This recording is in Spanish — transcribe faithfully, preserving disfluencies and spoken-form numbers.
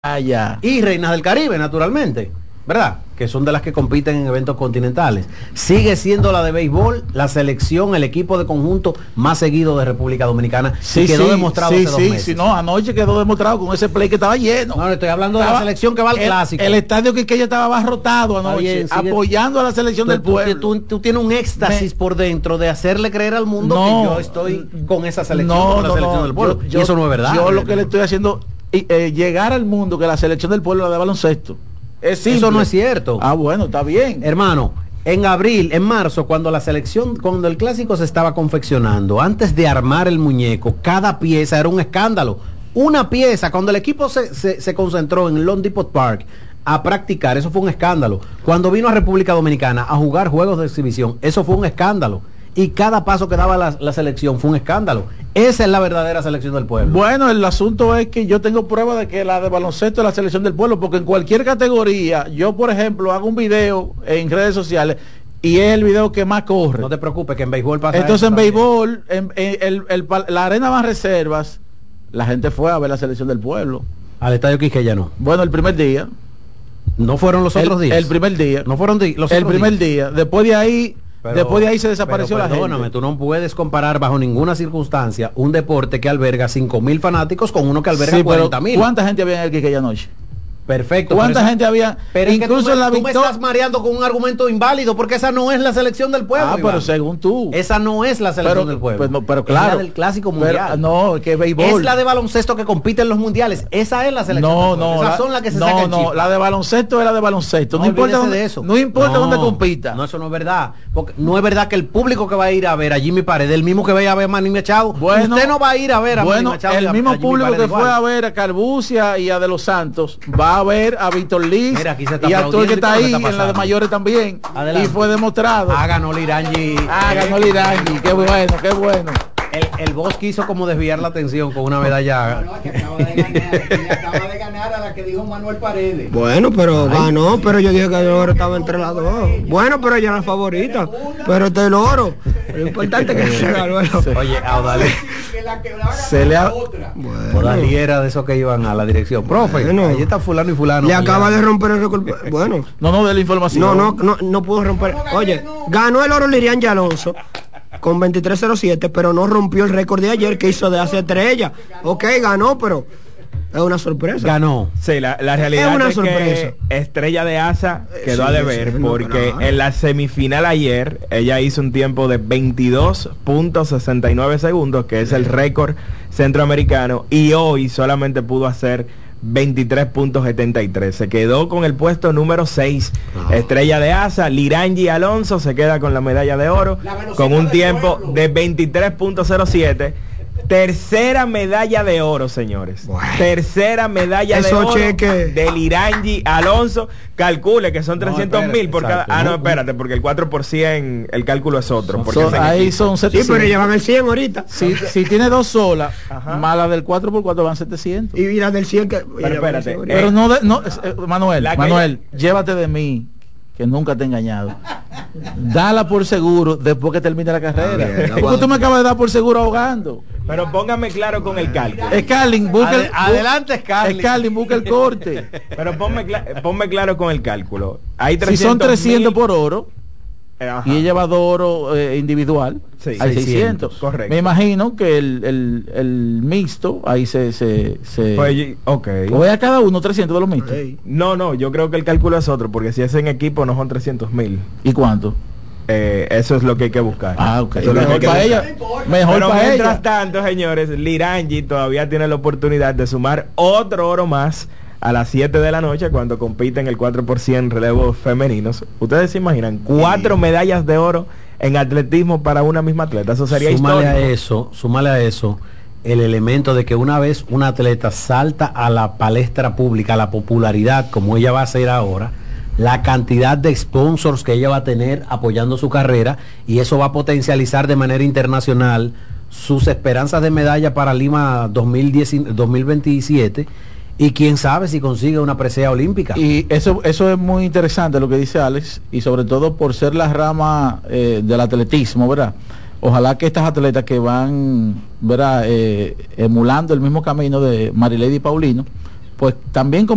Ah, ya. Y Reinas del Caribe, naturalmente, ¿verdad? Que son de las que compiten en eventos continentales. Sigue siendo la de béisbol, la selección, el equipo de conjunto más seguido de República Dominicana. Sí, y quedó sí, demostrado sí, hace dos sí, meses. sí, no, anoche quedó demostrado con ese play que estaba lleno. No, le estoy hablando estaba, de la selección que va al el, clásico. El estadio que ya estaba abarrotado anoche, bien, sigue, apoyando a la selección tú, del pueblo. Tú, tú, tú tienes un éxtasis Me, por dentro de hacerle creer al mundo no, que yo estoy con esa selección, no, con la no, selección no, del pueblo. Yo, y eso no es verdad. Yo lo que le estoy haciendo es eh, llegar al mundo que la selección del pueblo la de baloncesto. Es simple. Eso no es cierto. Ah, bueno, está bien. Hermano, en abril, en marzo, cuando la selección, cuando el clásico se estaba confeccionando, antes de armar el muñeco, cada pieza era un escándalo. Una pieza, cuando el equipo se, se, se concentró en Lone Depot Park a practicar, eso fue un escándalo. Cuando vino a República Dominicana a jugar juegos de exhibición, eso fue un escándalo. Y cada paso que daba la, la selección fue un escándalo. Esa es la verdadera selección del pueblo. Bueno, el asunto es que yo tengo prueba de que la de baloncesto es la selección del pueblo, porque en cualquier categoría, yo por ejemplo hago un video en redes sociales y es el video que más corre. No te preocupes, que en béisbol pasa. Entonces en también. béisbol, en, en, el, el, el, la arena más reservas, la gente fue a ver la selección del pueblo. Al estadio Quisqueya no. Bueno, el primer día. No fueron los otros el, días. El primer día. No fueron di los El primer días. día. Después de ahí. Pero, Después de ahí se desapareció pero, la perdóname, gente. Tú no puedes comparar bajo ninguna circunstancia un deporte que alberga cinco mil fanáticos con uno que alberga sí, cuarenta mil. ¿Cuánta gente había en el Quisqueya anoche? Perfecto. ¿Cuánta pero gente esa, había? Pero incluso es que tú, en la me, victoria. Tú me estás mareando con un argumento inválido porque esa no es la selección del pueblo. Ah, Iván. pero según tú. Esa no es la selección pero, del pueblo. Pues no, pero claro. Es la del clásico mundial. Pero, no, que béisbol. Es la de baloncesto que compite en los mundiales. Esa es la selección no, del pueblo. No, Esas la, son las que se no, sacan no, chispa. la de baloncesto es la de baloncesto. No, no importa dónde, de eso. No importa no, dónde compita. No, eso no es verdad. Porque no es verdad que el público que va a ir a ver a Jimmy Paredes, el mismo que vaya a ver a Manny Machado, bueno, usted no va a ir a ver a bueno, Manny Machado. El a, mismo a público que igual. fue a ver a Carbucia y a De Los Santos va a ver a Víctor Liz. Mira, aquí se está y a todo el que está ahí, está en la de mayores también. Adelante. Y fue demostrado. Ah, ganó Lirangi. Ah, ganó Lirangi. Qué bueno, qué bueno. El, el boss quiso como desviar la atención con una medalla. No, no, que acaba de ganar, que acaba de ganar a la que dijo Manuel Paredes. Bueno, pero Ay. ganó, pero yo dije que el oro estaba entre las dos. Bueno, pero ella era la favorita. Pero este es el oro. Lo importante es que se ganó. Oye, a Odalí. Se le ha... Bueno. Odalí era de esos que iban a la dirección. Profe, bueno, ahí está fulano y fulano. Le acaba de romper el récord. Bueno. No, no, de la información. No, no, no, no pudo romper. Oye, ganó el oro Lirian Alonso con veintitrés cero siete, pero no rompió el récord de ayer que hizo de hace estrella. Ok, ganó, pero es una sorpresa. Ganó. Sí, la, la realidad es, una es sorpresa. que Estrella de Asa quedó sí, a deber sí, no, porque claro. en la semifinal ayer ella hizo un tiempo de veintidós punto sesenta y nueve segundos, que es el récord centroamericano, y hoy solamente pudo hacer veintitrés punto setenta y tres. Se quedó con el puesto número seis. Ah. Estrella de Asa. Lirangi Alonso se queda con la medalla de oro con un tiempo pueblo. de veintitrés punto cero siete. Tercera medalla de oro, señores. Bueno. Tercera medalla Eso de oro cheque. de Lirangi Alonso. Calcule que son trescientos mil por cada. Ah, no, espérate, porque el cuatro por ciento el cálculo es otro. Porque son, ahí son setecientos. Sí, pero llevan el cien ahorita. Si, si tiene dos solas, más la del cuatro por cuatro van setecientos. Y la del cien que. Pero espérate. Eh, pero no, de, no eh, Manuel, Manuel, ella... llévate de mí, que nunca te he engañado. Dala por seguro después que termine la carrera. Ah, bien, porque tú me acabas de dar por seguro ahogando. Pero póngame claro con el cálculo. Scarling, busca Adel el, adelante, Scarling. Scarling, busca el corte. Pero ponme, ponme claro con el cálculo. Hay si son trescientos mil... por oro, ajá, y ella va dos oro eh, individual, sí, hay seiscientos. Correcto. Me imagino que el, el, el mixto, ahí se... se, se pues, okay. O a cada uno trescientos de los mixtos. Okay. No, no, yo creo que el cálculo es otro, porque si es en equipo no son trescientos mil. ¿Y cuánto? Eh, eso es lo que hay que buscar. Ah, ok. Eso Mejor para ella. Mejor Pero para mientras ella. tanto, señores, Lirangi todavía tiene la oportunidad de sumar otro oro más a las siete de la noche cuando compite en el cuatro por ciento relevos femeninos. Ustedes se imaginan, cuatro sí. medallas de oro en atletismo para una misma atleta. Eso sería súmale histórico. a eso, súmale a eso el elemento de que una vez una atleta salta a la palestra pública, a la popularidad, como ella va a hacer ahora, la cantidad de sponsors que ella va a tener apoyando su carrera, y eso va a potencializar de manera internacional sus esperanzas de medalla para Lima dos mil diez, dos mil veintisiete, y quién sabe si consigue una presea olímpica. Y eso eso es muy interesante lo que dice Alex, y sobre todo por ser la rama eh, del atletismo, ¿verdad? Ojalá que estas atletas que van, ¿verdad?, eh, emulando el mismo camino de Marilady Paulino, pues también